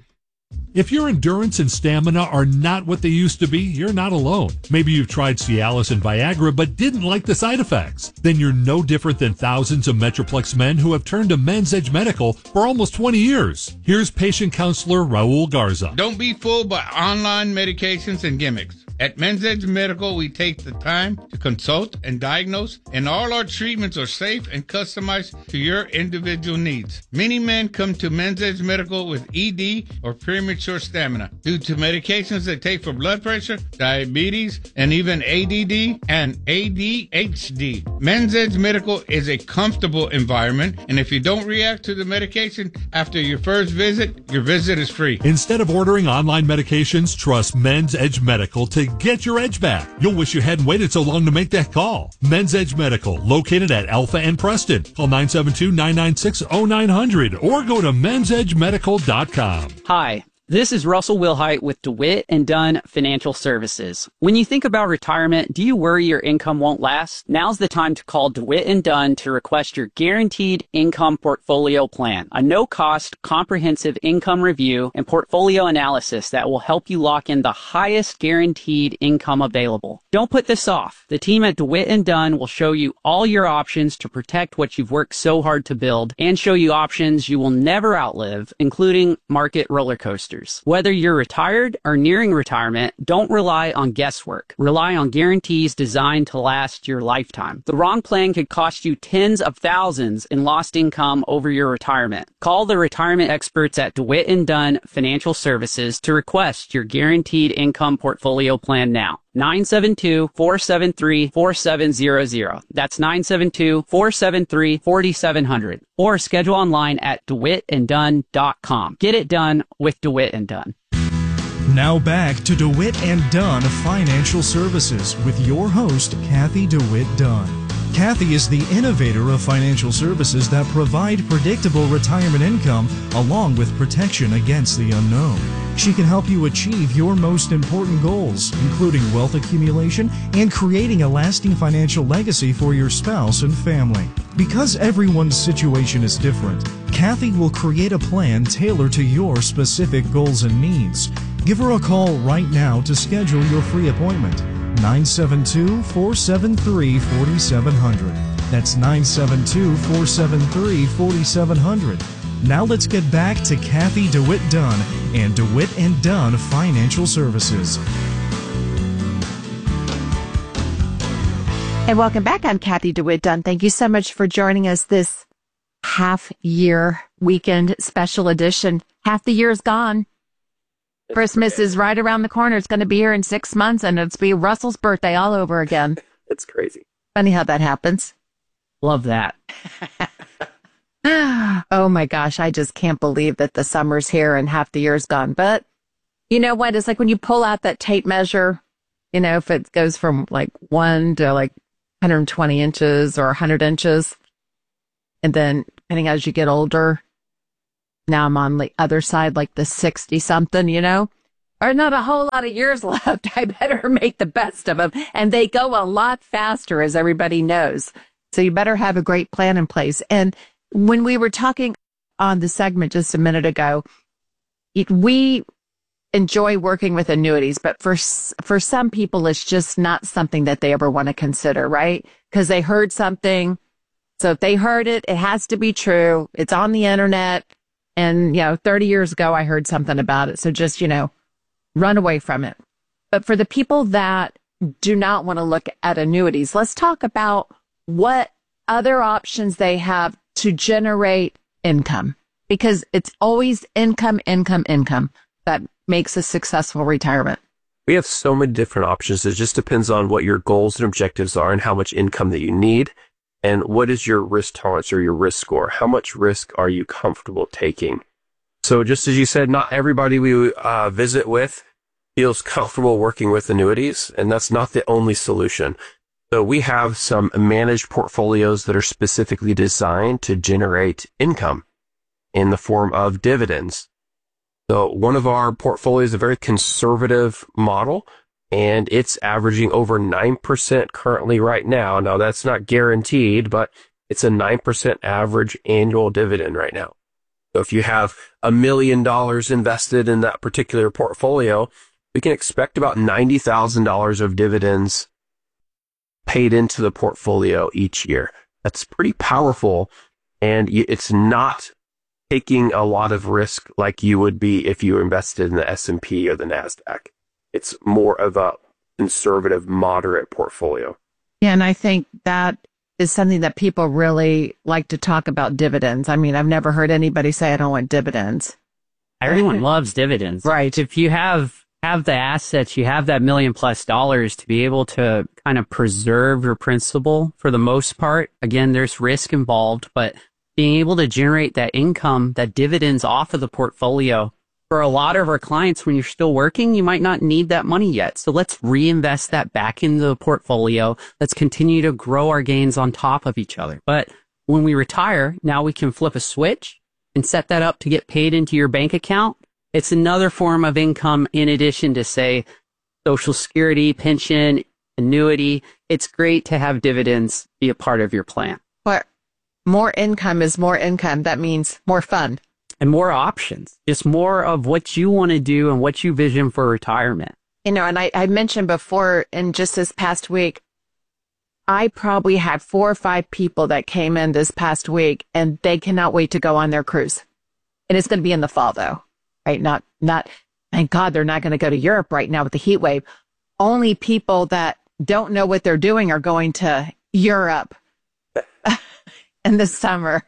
If your endurance and stamina are not what they used to be, you're not alone. Maybe you've tried Cialis and Viagra but didn't like the side effects. Then you're no different than thousands of Metroplex men who have turned to Men's Edge Medical for almost twenty years. Here's patient counselor Raul Garza. Don't be fooled by online medications and gimmicks. At Men's Edge Medical, we take the time to consult and diagnose, and all our treatments are safe and customized to your individual needs. Many men come to Men's Edge Medical with E D or premature stamina due to medications they take for blood pressure, diabetes, and even A D D and A D H D. Men's Edge Medical is a comfortable environment, and if you don't react to the medication after your first visit, your visit is free. Instead of ordering online medications, trust Men's Edge Medical to get your edge back. You'll wish you hadn't waited so long to make that call. Men's Edge Medical, located at Alpha and Preston. Call nine seven two, nine nine six, oh nine hundred or go to men's edge medical dot com. Hi. This is Russell Wilhite with DeWitt and Dunn Financial Services. When you think about retirement, do you worry your income won't last? Now's the time to call DeWitt and Dunn to request your Guaranteed Income Portfolio Plan, a no-cost, comprehensive income review and portfolio analysis that will help you lock in the highest guaranteed income available. Don't put this off. The team at DeWitt and Dunn will show you all your options to protect what you've worked so hard to build and show you options you will never outlive, including market roller coasters. Whether you're retired or nearing retirement, don't rely on guesswork. Rely on guarantees designed to last your lifetime. The wrong plan could cost you tens of thousands in lost income over your retirement. Call the retirement experts at DeWitt and Dunn Financial Services to request your Guaranteed Income Portfolio Plan now. nine seven two, four seven three, four seven zero zero. That's nine seven two, four seven three, four seven zero zero. Or schedule online at dewitt and dunn dot com. Get it done with DeWitt and Dunn. Now back to DeWitt and Dunn Financial Services with your host, Kathy DeWitt Dunn. Kathy is the innovator of financial services that provide predictable retirement income along with protection against the unknown. She can help you achieve your most important goals, including wealth accumulation and creating a lasting financial legacy for your spouse and family. Because everyone's situation is different, Kathy will create a plan tailored to your specific goals and needs. Give her a call right now to schedule your free appointment. nine seven two, four seven three, four seven zero zero. That's nine seven two, four seven three, four seven zero zero. Now let's get back to Kathy DeWitt Dunn and DeWitt and Dunn Financial Services. And welcome back. I'm Kathy DeWitt Dunn. Thank you so much for joining us this half-year weekend special edition. Half the year is gone. Christmas is right around the corner. It's going to be here in six months, and it's be Russell's birthday all over again. It's crazy. Funny how that happens. Love that. Oh my gosh, I just can't believe that the summer's here and half the year's gone. But you know what? It's like when you pull out that tape measure, you know, if it goes from like one to like one hundred twenty inches or one hundred inches, and then depending as you get older, now I'm on the other side, like the sixty something, you know, or not a whole lot of years left. I better make the best of them. And they go a lot faster, as everybody knows. So you better have a great plan in place. And when we were talking on the segment just a minute ago, it, we enjoy working with annuities, but for for some people, it's just not something that they ever want to consider, right? Because they heard something. So if they heard it, it has to be true. It's on the internet. And, you know, thirty years ago, I heard something about it. So just, you know, run away from it. But for the people that do not want to look at annuities, let's talk about what other options they have to generate income, because it's always income, income, income that makes a successful retirement. We have so many different options. It just depends on what your goals and objectives are and how much income that you need and what is your risk tolerance or your risk score. How much risk are you comfortable taking? So just as you said, not everybody we uh, visit with feels comfortable working with annuities, and that's not the only solution. So we have some managed portfolios that are specifically designed to generate income in the form of dividends. So one of our portfolios is a very conservative model, and it's averaging over nine percent currently right now. Now, that's not guaranteed, but it's a nine percent average annual dividend right now. So if you have a million dollars invested in that particular portfolio, we can expect about ninety thousand dollars of dividends paid into the portfolio each year. That's pretty powerful, and it's not taking a lot of risk like you would be if you invested in the S and P or the NASDAQ. It's more of a conservative, moderate portfolio. Yeah, and I think that is something that people really like to talk about, dividends. I mean, I've never heard anybody say I don't want dividends. Everyone loves dividends. Right. If you have have the assets, you have that million plus dollars to be able to kind of preserve your principal for the most part. Again, there's risk involved, but being able to generate that income, that dividends off of the portfolio, for a lot of our clients, when you're still working, you might not need that money yet. So let's reinvest that back into the portfolio. Let's continue to grow our gains on top of each other. But when we retire, now we can flip a switch and set that up to get paid into your bank account. It's another form of income in addition to, say, Social Security, pension, annuity. It's great to have dividends be a part of your plan. But more income is more income. That means more fun. And more options. Just more of what you want to do and what you vision for retirement. You know, and I, I mentioned before, in just this past week, I probably had four or five people that came in this past week, and they cannot wait to go on their cruise. And it's going to be in the fall, though. Right? Not, not, thank God they're not going to go to Europe right now with the heat wave. Only people that don't know what they're doing are going to Europe in the summer.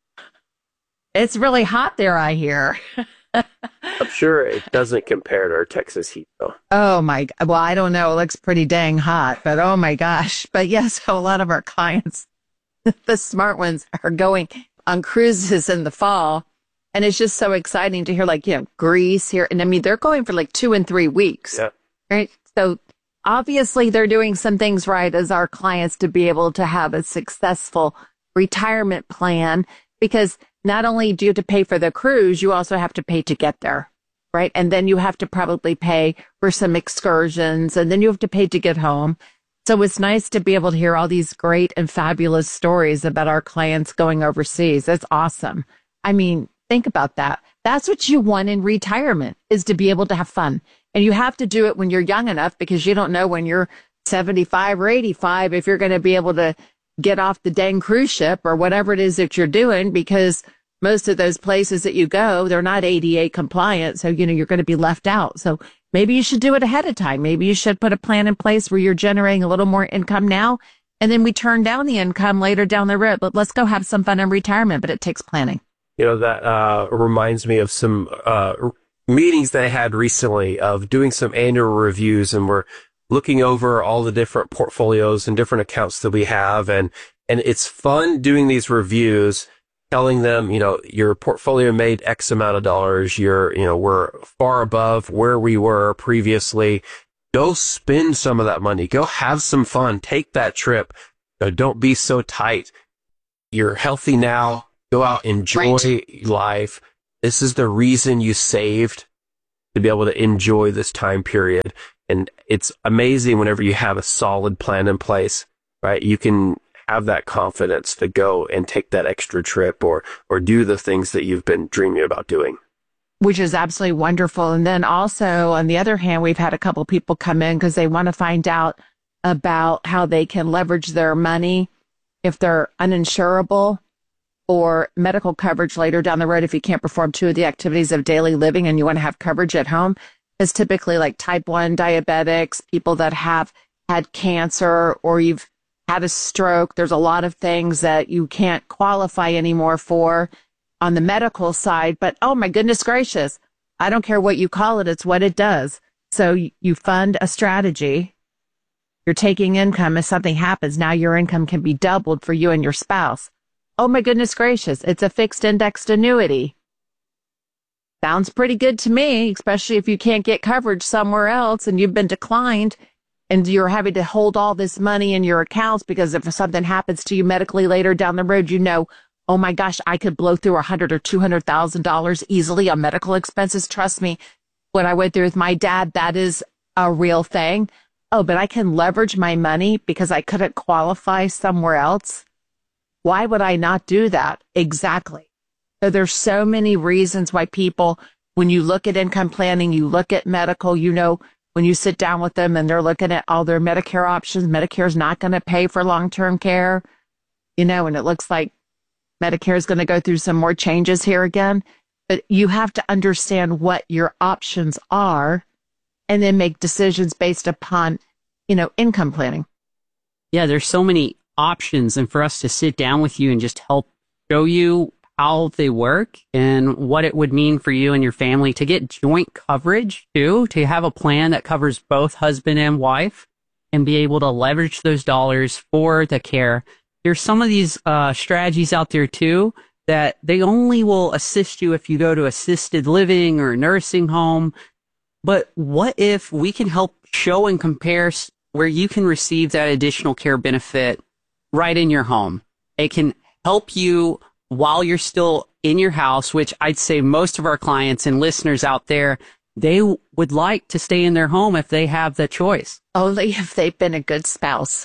It's really hot there, I hear. I'm sure it doesn't compare to our Texas heat, though. Oh, my. Well, I don't know. It looks pretty dang hot, but oh, my gosh. But yes, a lot of our clients, the smart ones, are going on cruises in the fall. And it's just so exciting to hear, like, you know, Greece here. And I mean, they're going for like two and three weeks. Yeah. Right. So obviously they're doing some things right as our clients to be able to have a successful retirement plan, because not only do you have to pay for the cruise, you also have to pay to get there. Right. And then you have to probably pay for some excursions, and then you have to pay to get home. So it's nice to be able to hear all these great and fabulous stories about our clients going overseas. That's awesome. I mean, think about that. That's what you want in retirement, is to be able to have fun. And you have to do it when you're young enough, because you don't know when you're seventy-five or eighty-five if you're going to be able to get off the dang cruise ship or whatever it is that you're doing, because most of those places that you go, they're not A D A compliant. So, you know, you're going to be left out. So maybe you should do it ahead of time. Maybe you should put a plan in place where you're generating a little more income now, and then we turn down the income later down the road. But let's go have some fun in retirement, but it takes planning. You know, that uh, reminds me of some uh, meetings that I had recently of doing some annual reviews, and we're looking over all the different portfolios and different accounts that we have. And, and it's fun doing these reviews, telling them, you know, your portfolio made X amount of dollars. You're, you know, we're far above where we were previously. Go spend some of that money. Go have some fun. Take that trip. You know, don't be so tight. You're healthy now. Go out, enjoy right. life. This is the reason you saved, to be able to enjoy this time period. And it's amazing whenever you have a solid plan in place, right? You can have that confidence to go and take that extra trip or, or do the things that you've been dreaming about doing. Which is absolutely wonderful. And then also, on the other hand, we've had a couple people come in because they want to find out about how they can leverage their money if they're uninsurable or medical coverage later down the road if you can't perform two of the activities of daily living and you want to have coverage at home. It's typically like type one diabetics, people that have had cancer, or you've had a stroke. There's a lot of things that you can't qualify anymore for on the medical side. But, oh, my goodness gracious, I don't care what you call it. It's what it does. So you fund a strategy. You're taking income. If something happens, now your income can be doubled for you and your spouse. Oh, my goodness gracious. It's a fixed indexed annuity. Sounds pretty good to me, especially if you can't get coverage somewhere else and you've been declined and you're having to hold all this money in your accounts because if something happens to you medically later down the road, you know, oh my gosh, I could blow through a hundred or two hundred thousand dollars easily on medical expenses. Trust me, what I went through with my dad, that is a real thing. Oh, but I can leverage my money because I couldn't qualify somewhere else. Why would I not do that? Exactly. So there's so many reasons why people, when you look at income planning, you look at medical, you know, when you sit down with them and they're looking at all their Medicare options, Medicare is not going to pay for long-term care, you know, and it looks like Medicare is going to go through some more changes here again. But you have to understand what your options are and then make decisions based upon, you know, income planning. Yeah, there's so many options. And for us to sit down with you and just help show you how they work and what it would mean for you and your family to get joint coverage too, to have a plan that covers both husband and wife and be able to leverage those dollars for the care. There's some of these uh, strategies out there too that they only will assist you if you go to assisted living or a nursing home. But what if we can help show and compare where you can receive that additional care benefit right in your home? It can help you while you're still in your house, which I'd say most of our clients and listeners out there, they w- would like to stay in their home if they have the choice. Only if they've been a good spouse.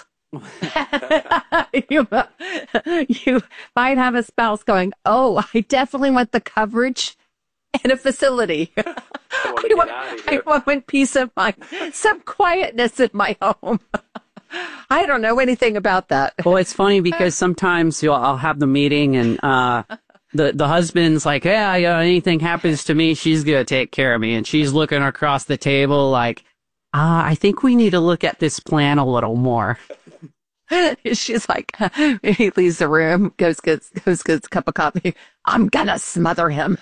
you, you might have a spouse going, oh, I definitely want the coverage and a facility. I want, I want peace of mind, some quietness in my home. I don't know anything about that. Well, it's funny because sometimes you know, I'll have the meeting and uh, the the husband's like, yeah, you know, anything happens to me, she's going to take care of me. And she's looking across the table like, uh, I think we need to look at this plan a little more. She's like, he leaves the room, goes gets goes gets a cup of coffee. I'm going to smother him.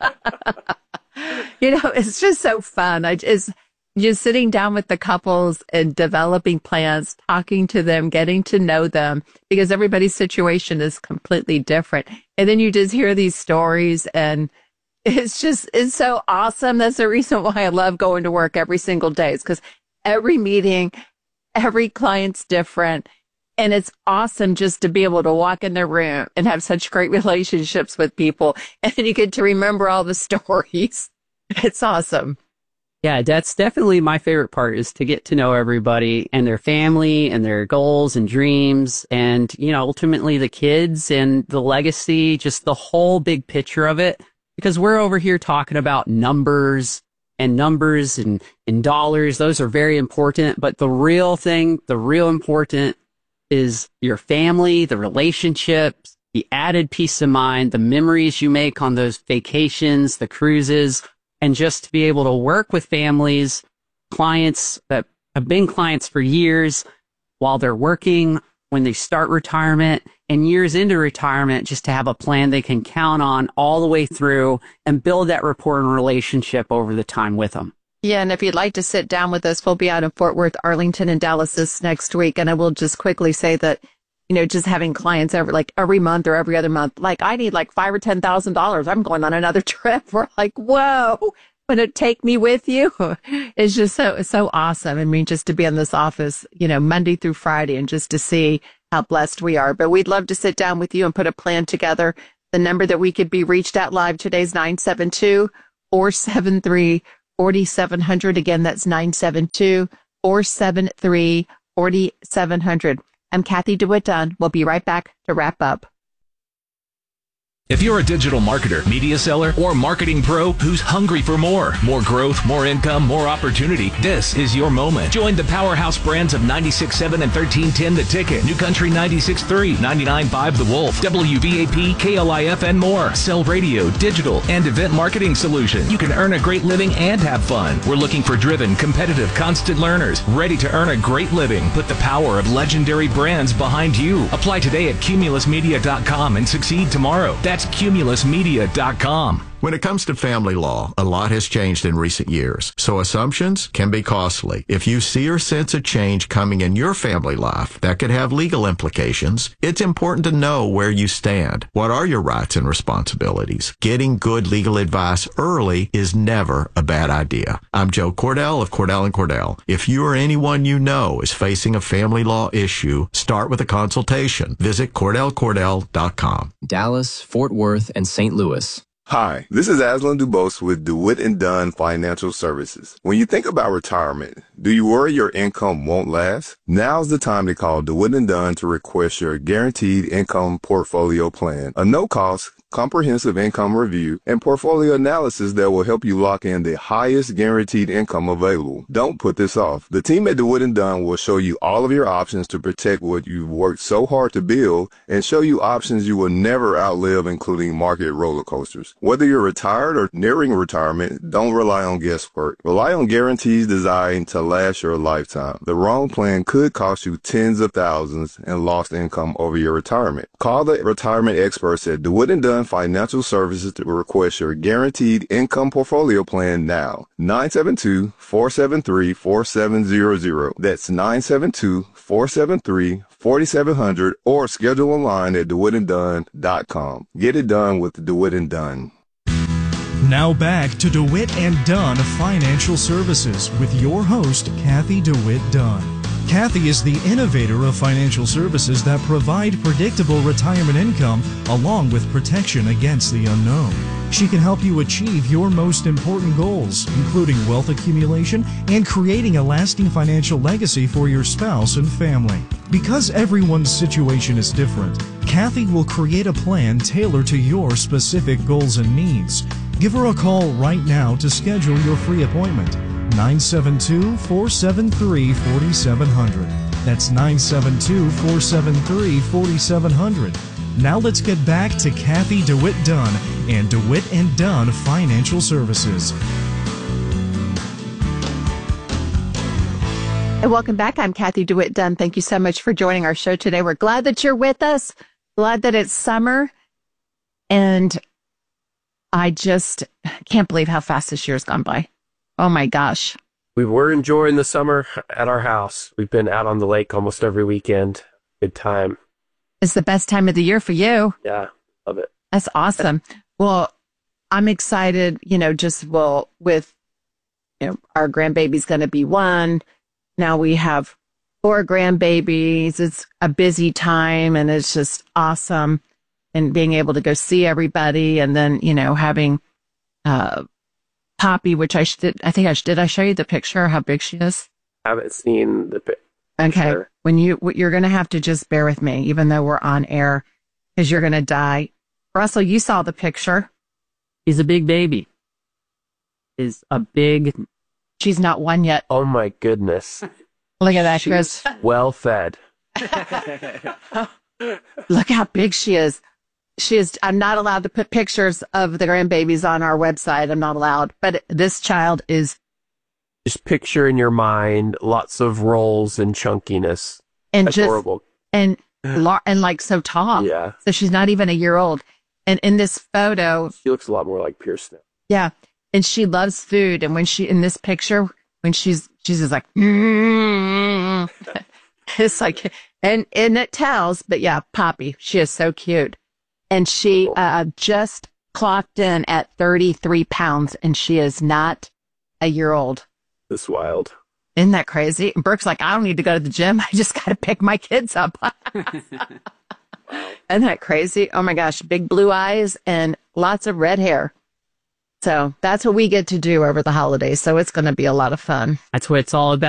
You know, it's just so fun. I just... Just sitting down with the couples and developing plans, talking to them, getting to know them, because everybody's situation is completely different. And then you just hear these stories and it's just, it's so awesome. That's the reason why I love going to work every single day, is because every meeting, every client's different. And it's awesome just to be able to walk in their room and have such great relationships with people. And then you get to remember all the stories. It's awesome. Yeah, that's definitely my favorite part, is to get to know everybody and their family and their goals and dreams and, you know, ultimately the kids and the legacy, just the whole big picture of it. Because we're over here talking about numbers and numbers and, and dollars. Those are very important. But the real thing, the real important is your family, the relationships, the added peace of mind, the memories you make on those vacations, the cruises. And just to be able to work with families, clients that have been clients for years while they're working, when they start retirement, and years into retirement, just to have a plan they can count on all the way through and build that rapport and relationship over the time with them. Yeah, and if you'd like to sit down with us, we'll be out in Fort Worth, Arlington, and Dallas this next week. And I will just quickly say that, you know, just having clients every like every month or every other month, like I need like five or ten thousand dollars. I'm going on another trip. We're like, whoa, want to take me with you? It's just so so awesome. I mean, just to be in this office, you know, Monday through Friday, and just to see how blessed we are. But we'd love to sit down with you and put a plan together. The number that we could be reached at live today is nine seven two, four seven three, four seven zero zero. Again, that's nine seven two, four seven three, four seven zero zero. I'm Kathy DeWitt Dunn. We'll be right back to wrap up. If you're a digital marketer, media seller, or marketing pro who's hungry for more, more growth, more income, more opportunity, this is your moment. Join the powerhouse brands of ninety-six point seven and thirteen ten The Ticket, New Country ninety-six point three, ninety-nine point five The Wolf, W V A P, K L I F, and more. Sell radio, digital, and event marketing solutions. You can earn a great living and have fun. We're looking for driven, competitive, constant learners, ready to earn a great living. Put the power of legendary brands behind you. Apply today at cumulus media dot com and succeed tomorrow. That's cumulus media dot com. When it comes to family law, a lot has changed in recent years, so assumptions can be costly. If you see or sense a change coming in your family life that could have legal implications, it's important to know where you stand. What are your rights and responsibilities? Getting good legal advice early is never a bad idea. I'm Joe Cordell of Cordell and Cordell. If you or anyone you know is facing a family law issue, start with a consultation. Visit cordell cordell dot com. Dallas, Fort Worth, and Saint Louis. Hi, this is Aslan Dubose with DeWitt and Dunn Financial Services. When you think about retirement, do you worry your income won't last? Now's the time to call DeWitt and Dunn to request your guaranteed income portfolio plan, a no-cost, comprehensive income review, and portfolio analysis that will help you lock in the highest guaranteed income available. Don't put this off. The team at DeWitt and Dunn will show you all of your options to protect what you've worked so hard to build and show you options you will never outlive, including market roller coasters. Whether you're retired or nearing retirement, don't rely on guesswork. Rely on guarantees designed to last your lifetime. The wrong plan could cost you tens of thousands and lost income over your retirement. Call the retirement experts at DeWitt and Dunn Financial Services to request your guaranteed income portfolio plan now. nine seven two, four seven three, four seven zero zero. That's nine seven two, four seven three, four seven zero zero or schedule online at dewitt and dunn dot com. Get it done with DeWitt and Dunn. Now back to DeWitt and Dunn Financial Services with your host, Kathy DeWitt Dunn. Kathy is the innovator of financial services that provide predictable retirement income along with protection against the unknown. She can help you achieve your most important goals, including wealth accumulation and creating a lasting financial legacy for your spouse and family. Because everyone's situation is different, Kathy will create a plan tailored to your specific goals and needs. Give her a call right now to schedule your free appointment. nine seven two, four seven three, four seven zero zero. That's nine seven two, four seven three, four seven zero zero. Now let's get back to Kathy DeWitt Dunn and DeWitt and Dunn Financial Services. And welcome back. I'm Kathy DeWitt Dunn. Thank you so much for joining our show today. We're glad that you're with us. Glad that it's summer. And I just can't believe how fast this year's gone by. Oh my gosh. We were enjoying the summer at our house. We've been out on the lake almost every weekend. Good time. It's the best time of the year for you. Yeah, love it. That's awesome. Well, I'm excited, you know, just well, with, you know, our grandbaby's going to be one. Now we have four grandbabies. It's a busy time and it's just awesome. And being able to go see everybody and then, you know, having, uh, Poppy, which I did, I think I did. I show you the picture how big she is. I haven't seen the picture. Okay, when you you're gonna have to just bear with me, even though we're on air, because you're gonna die. Russell, you saw the picture. He's a big baby. Is a big. She's not one yet. Oh my goodness! Look at that, Chris. Well fed. Look how big she is. She is, I'm not allowed to put pictures of the grandbabies on our website. I'm not allowed. But this child is. Just picture in your mind lots of rolls and chunkiness. And Adorable. just. And, and like so tall. Yeah. So she's not even a year old. And in this photo. She looks a lot more like Pierce now. Yeah. and she loves food. And when she, in this picture, when she's, she's just like, mm, it's like, and, and it tells, but yeah, Poppy, she is so cute. And she, uh, just clocked in at thirty-three pounds, and she is not a year old. That's wild. Isn't that crazy? And Brooke's like, I don't need to go to the gym. I just got to pick my kids up. Isn't that crazy? Oh my gosh. Big blue eyes and lots of red hair. So that's what we get to do over the holidays. So it's going to be a lot of fun. That's what it's all about.